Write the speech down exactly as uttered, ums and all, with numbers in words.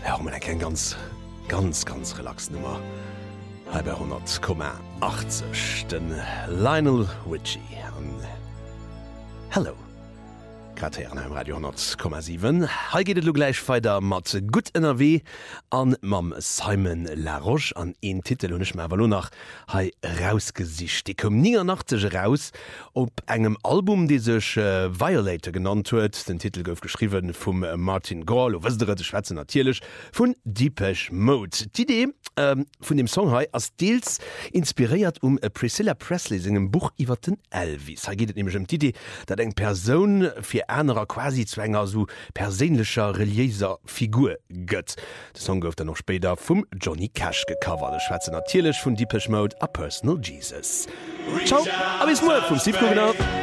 Ja, man kein ganz ganz ganz relax Nummer halb hundert Komma achtzig den Lionel Richie an Hello Krater am Radio hundert Komma sieben. Ha geht lo gleich weiter mat gut N R W an mam Simon Laroche an en Titel hun ich mal nach hai rausgesicht. Die kom nichtchtech raus op engem Album die sech äh, Violator genannt huet. Den Titel gouf geschrieben vum äh, Martin Gore de Schweze natierlech vun Depeche Mode. Die Idee ähm, vun dem Song hai as deels inspiriert um äh, Priscilla Presley singem Buch iwwer den Elvis. Ha geht nämlich um die Idee, dat eng Person fir Äner quasi zwänger so perélescher reliéiser Figur gëtt. De Song gouf er noch später vum Johnny Cash gecovert. De Schweze natierlech vun Depeche Mode a Personal Jesus. Ciao, a bis mal vum Steve Kugener.